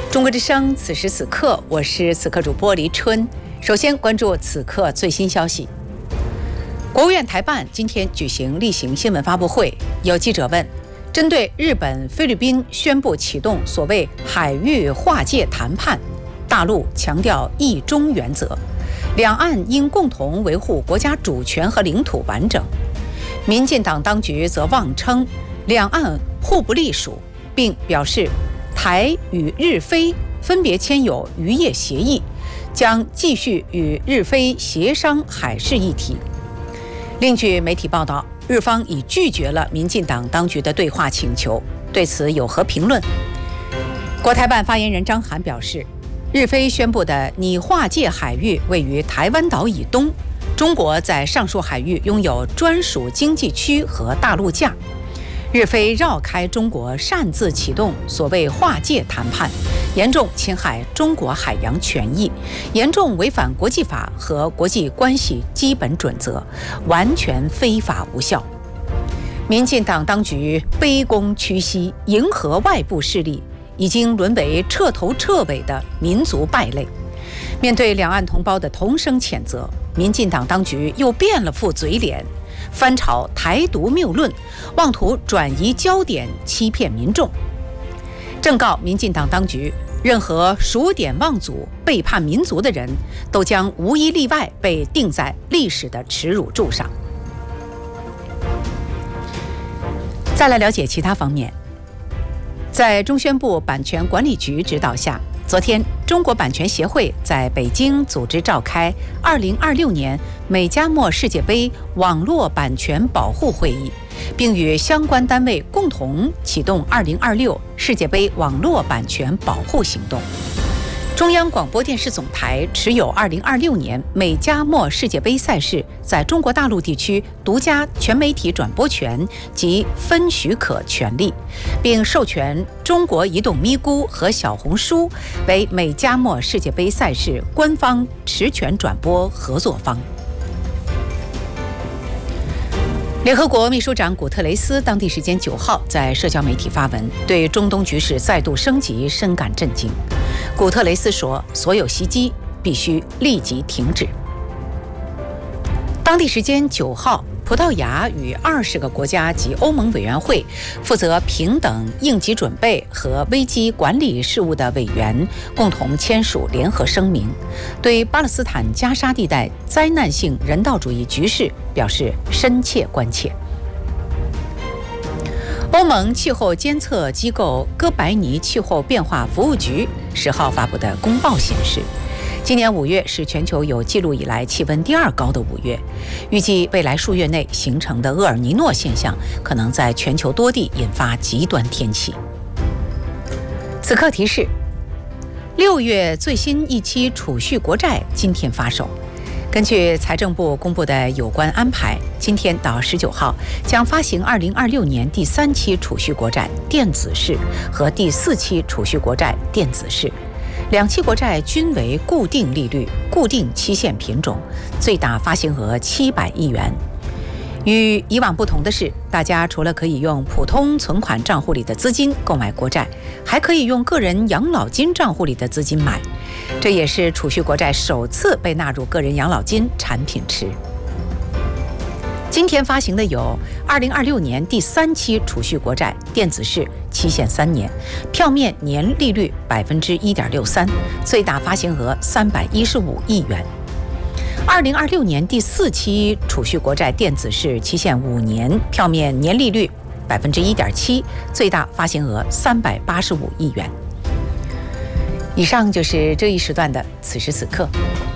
中国之声，此时此刻，我是此刻主播黎春。首先关注此刻最新消息。国务院台办今天举行例行新闻发布会，有记者问，针对日本、菲律宾宣布启动所谓海域划界谈判，大陆强调一中原则，两岸应共同维护国家主权和领土完整。民进党当局则妄称两岸互不隶属，并表示台与日菲分别签有渔业协议，将继续与日菲协商海事议题。另据媒体报道，日方已拒绝了民进党当局的对话请求，对此有何评论？国台办发言人张涵表示，日菲宣布的拟划界海域位于台湾岛以东，中国在上述海域拥有专属经济区和大陆架。日菲绕开中国，擅自启动所谓划界谈判，严重侵害中国海洋权益，严重违反国际法和国际关系基本准则，完全非法无效。民进党当局卑躬屈膝，迎合外部势力，已经沦为彻头彻尾的民族败类。面对两岸同胞的同声谴责，民进党当局又变了副嘴脸，翻炒台独谬论，妄图转移焦点，欺骗民众。正告民进党当局，任何数典忘祖、背叛民族的人，都将无一例外被钉在历史的耻辱柱上。再来了解其他方面，在中宣部版权管理局指导下，昨天，中国版权协会在北京组织召开2026年美加墨世界杯网络版权保护会议，并与相关单位共同启动2026世界杯网络版权保护行动。中央广播电视总台持有2026年美加墨世界杯赛事在中国大陆地区独家全媒体转播权及分许可权利，并授权中国移动咪咕和小红书为美加墨世界杯赛事官方持权转播合作方。联合国秘书长古特雷斯当地时间9号在社交媒体发文，对中东局势再度升级深感震惊。古特雷斯说，所有袭击必须立即停止。当地时间9号，葡萄牙与20个国家及欧盟委员会负责平等应急准备和危机管理事务的委员共同签署联合声明，对巴勒斯坦加沙地带灾难性人道主义局势表示深切关切。欧盟气候监测机构哥白尼气候变化服务局10号发布的公报显示，今年5月是全球有记录以来气温第2高的5月，预计未来数月内形成的厄尔尼诺现象可能在全球多地引发极端天气。此刻提示，6月最新一期储蓄国债今天发售。根据财政部公布的有关安排，今天到19号将发行2026年第3期储蓄国债电子式和第4期储蓄国债电子式。2期国债均为固定利率、固定期限品种，最大发行额700亿元。与以往不同的是，大家除了可以用普通存款账户里的资金购买国债，还可以用个人养老金账户里的资金买，这也是储蓄国债首次被纳入个人养老金产品池。今天发行的有2026年第3期储蓄国债电子式，期限3年，票面年利率1.63%，最大发行额315亿元。2026年第4期储蓄国债电子式，期限5年，票面年利率1.7%，最大发行额385亿元。以上就是这一时段的此时此刻。